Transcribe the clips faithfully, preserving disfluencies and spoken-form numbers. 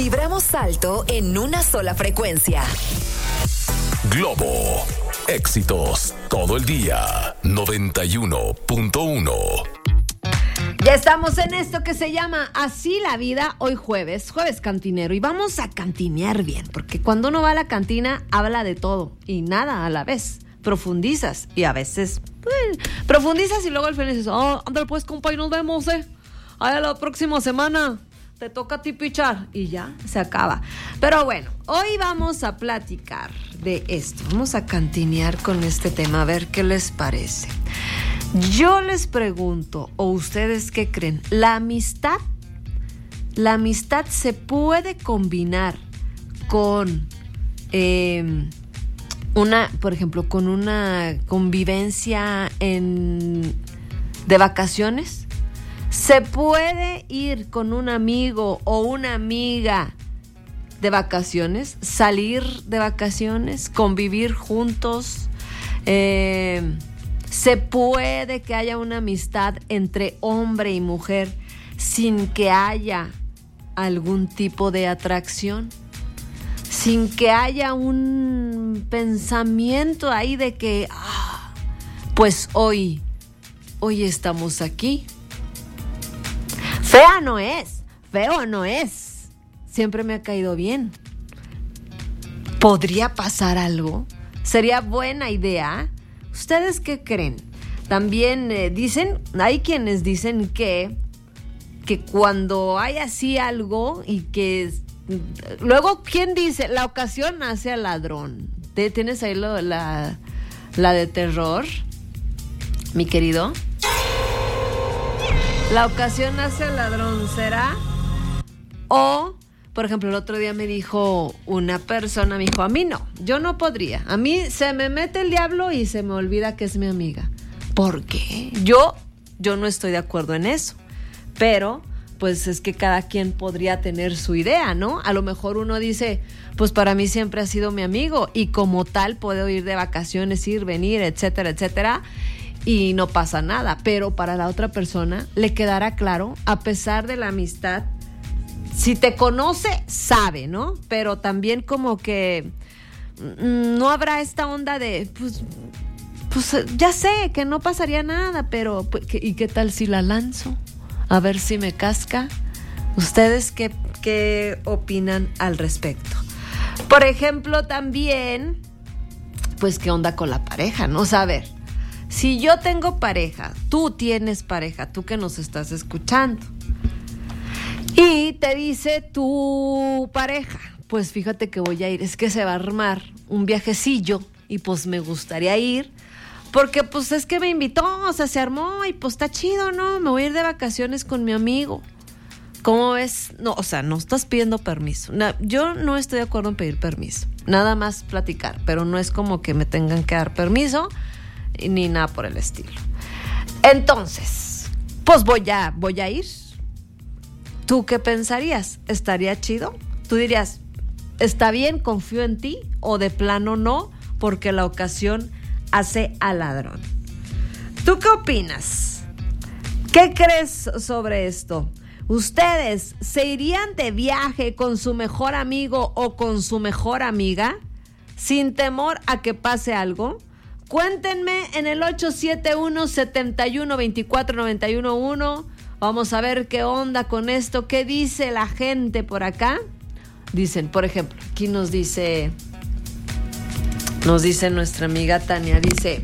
Vibramos alto en una sola frecuencia. Globo. Éxitos todo el día. noventa y uno punto uno. Ya estamos en esto que se llama Así la Vida, hoy jueves, jueves cantinero. Y vamos a cantinear bien, porque cuando uno va a la cantina, habla de todo y nada a la vez. Profundizas y a veces pues, profundizas y luego al final dices, oh, ándale pues, compa, y nos vemos, eh. Ahí la próxima semana te toca a ti pichar. Y ya, se acaba. Pero bueno, hoy vamos a platicar de esto. Vamos a cantinear con este tema, a ver qué les parece. Yo les pregunto, ¿o ustedes qué creen? ¿La amistad? ¿La amistad se puede combinar con eh, una, por ejemplo, con una convivencia en, de vacaciones? ¿Se puede ir con un amigo o una amiga de vacaciones? ¿Salir de vacaciones? ¿Convivir juntos? Eh... ¿Se puede que haya una amistad entre hombre y mujer sin que haya algún tipo de atracción? Sin que haya un pensamiento ahí de que, ah, pues hoy, hoy estamos aquí. Fea no es, feo no es. Siempre me ha caído bien. ¿Podría pasar algo? ¿Sería buena idea? ¿Ustedes qué creen? También eh, dicen, hay quienes dicen que, que cuando hay así algo y que... Luego, ¿quién dice? La ocasión hace al ladrón. ¿Tienes ahí lo, la, la de terror, mi querido? La ocasión hace al ladrón, ¿será? O... Por ejemplo, el otro día me dijo una persona, me dijo, a mí no, yo no podría. A mí se me mete el diablo y se me olvida que es mi amiga. ¿Por qué? Yo, yo no estoy de acuerdo en eso. Pero, pues es que cada quien podría tener su idea, ¿no? A lo mejor uno dice, pues para mí siempre ha sido mi amigo y como tal puedo ir de vacaciones, ir, venir, etcétera, etcétera. Y no pasa nada. Pero para la otra persona le quedará claro, a pesar de la amistad, si te conoce, sabe, ¿no? Pero también como que no habrá esta onda de, pues, pues ya sé que no pasaría nada, pero ¿y qué tal si la lanzo? A ver si me casca. ¿Ustedes qué, qué opinan al respecto? Por ejemplo, también, pues, ¿qué onda con la pareja, no? O sea, a ver, si yo tengo pareja, tú tienes pareja, tú que nos estás escuchando, y te dice tu pareja, pues fíjate que voy a ir, es que se va a armar un viajecillo y pues me gustaría ir, porque pues es que me invitó, o sea, se armó y pues está chido, ¿no? Me voy a ir de vacaciones con mi amigo. ¿Cómo ves? No, o sea, no estás pidiendo permiso. No, yo no estoy de acuerdo en pedir permiso, nada más platicar, pero no es como que me tengan que dar permiso ni nada por el estilo. Entonces, pues voy a, voy a ir. ¿Tú qué pensarías? ¿Estaría chido? ¿Tú dirías, está bien, confío en ti? ¿O de plano no, porque la ocasión hace al ladrón? ¿Tú qué opinas? ¿Qué crees sobre esto? ¿Ustedes se irían de viaje con su mejor amigo o con su mejor amiga sin temor a que pase algo? Cuéntenme en el ocho siete uno, siete uno, dos cuatro nueve uno uno. Vamos a ver qué onda con esto. ¿Qué dice la gente por acá? Dicen, por ejemplo, aquí nos dice, nos dice nuestra amiga Tania, dice,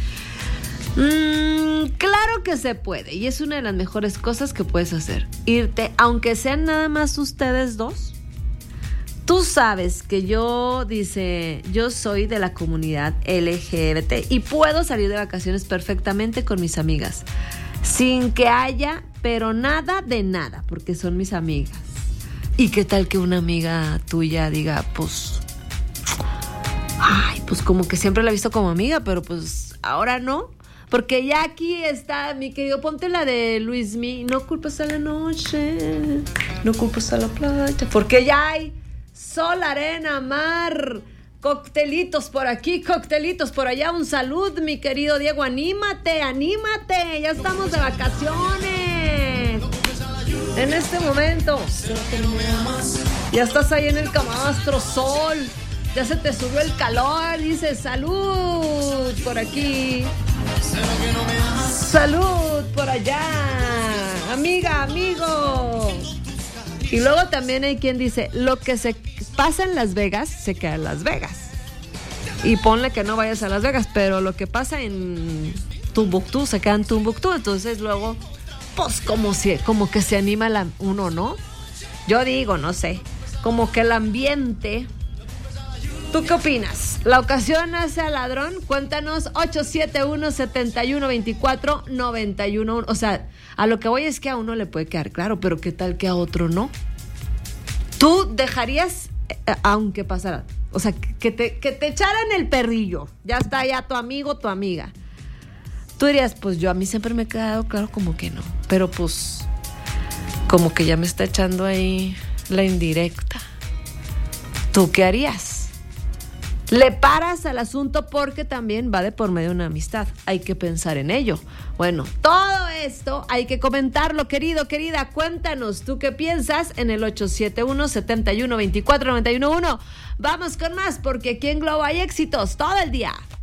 mmm, claro que se puede y es una de las mejores cosas que puedes hacer. Irte, aunque sean nada más ustedes dos. Tú sabes que yo, dice, yo soy de la comunidad L G B T y puedo salir de vacaciones perfectamente con mis amigas, sin que haya, pero nada de nada, porque son mis amigas. ¿Y qué tal que una amiga tuya diga, pues, ay, pues como que siempre la he visto como amiga, pero pues ahora no? Porque ya aquí está, mi querido, ponte la de Luismi, no culpes a la noche, no culpes a la playa, porque ya hay sol, arena, mar, coctelitos por aquí, coctelitos por allá. Un salud, mi querido Diego, anímate, anímate, ya estamos de vacaciones en este momento. Ya estás ahí en el camastro, sol. Ya se te subió el calor. Dice, salud por aquí. Salud por allá. Amiga, amigo. Y luego también hay quien dice, lo que se pasa en Las Vegas, se queda en Las Vegas. Y ponle que no vayas a Las Vegas, pero lo que pasa en Tumbuctú, se queda en Tumbuctú. Entonces luego, pues como, si, como que se anima la, uno, ¿no? Yo digo, no sé, como que el ambiente... ¿Tú qué opinas? ¿La ocasión hace al ladrón? Cuéntanos, ocho siete uno, siete uno dos cuatro, nueve uno. O sea, a lo que voy es que a uno le puede quedar claro, pero ¿qué tal que a otro no? ¿Tú dejarías, eh, aunque pasara, o sea, que te, que te echaran el perrillo? Ya está ya tu amigo, tu amiga. Tú dirías, pues yo a mí siempre me he quedado claro como que no. Pero pues, como que ya me está echando ahí la indirecta. ¿Tú qué harías? Le paras al asunto porque también va de por medio de una amistad. Hay que pensar en ello. Bueno, todo esto hay que comentarlo, querido, querida. Cuéntanos, ¿tú qué piensas? En el ocho siete uno, siete uno dos cuatro, nueve uno uno. Vamos con más, porque aquí en Globo hay éxitos todo el día.